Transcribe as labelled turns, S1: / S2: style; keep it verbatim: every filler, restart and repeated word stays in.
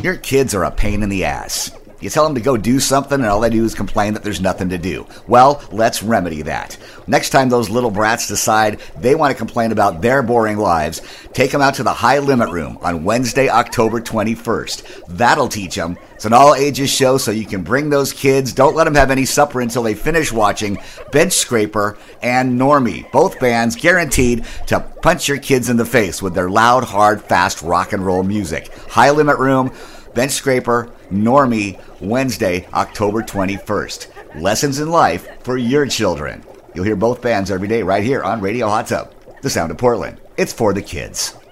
S1: Your kids are a pain in the ass. You tell them to go do something and all they do is complain that there's nothing to do. Well, let's remedy that. Next time those little brats decide they want to complain about their boring lives, take them out to the High Limit Room on Wednesday, October twenty-first. That'll teach them. It's an all-ages show, so you can bring those kids. Don't let them have any supper until they finish watching Bench Scraper and Normie. Both bands guaranteed to punch your kids in the face with their loud, hard, fast rock and roll music. High Limit Room, Bench Scraper, Normie, Wednesday, October twenty-first. Lessons in life for your children. You'll hear both bands every day right here on Radio Hot Tub, the sound of Portland. It's for the kids.